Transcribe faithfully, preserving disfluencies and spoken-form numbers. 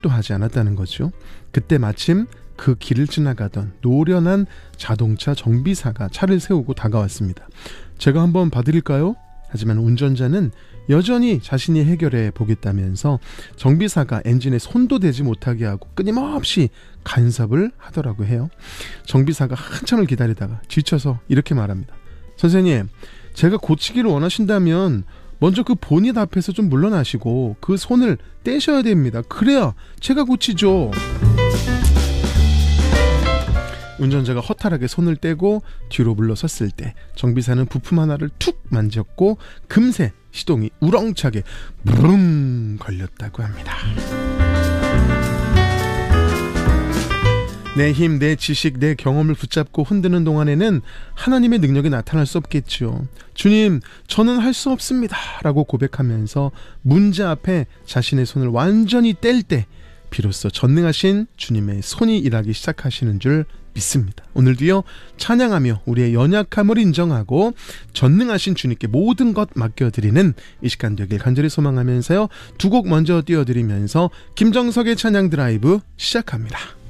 아무것도 하지 않았다는 거죠. 그때 마침 그 길을 지나가던 노련한 자동차 정비사가 차를 세우고 다가왔습니다. 제가 한번 봐드릴까요? 하지만 운전자는 여전히 자신이 해결해 보겠다면서 정비사가 엔진에 손도 대지 못하게 하고 끊임없이 간섭을 하더라고 해요. 정비사가 한참을 기다리다가 지쳐서 이렇게 말합니다. 선생님, 제가 고치기를 원하신다면 먼저 그 보닛 앞에서 좀 물러나시고 그 손을 떼셔야 됩니다. 그래야 제가 고치죠. 운전자가 허탈하게 손을 떼고 뒤로 물러섰을 때 정비사는 부품 하나를 툭 만졌고 금세 시동이 우렁차게 부릉 걸렸다고 합니다. 내 힘, 내 지식, 내 경험을 붙잡고 흔드는 동안에는 하나님의 능력이 나타날 수 없겠죠. 주님, 저는 할 수 없습니다 라고 고백하면서 문제 앞에 자신의 손을 완전히 뗄 때 비로소 전능하신 주님의 손이 일하기 시작하시는 줄 믿습니다. 오늘도요, 찬양하며 우리의 연약함을 인정하고 전능하신 주님께 모든 것 맡겨드리는 이 시간 되길 간절히 소망하면서요, 두 곡 먼저 띄워드리면서 김정석의 찬양 드라이브 시작합니다.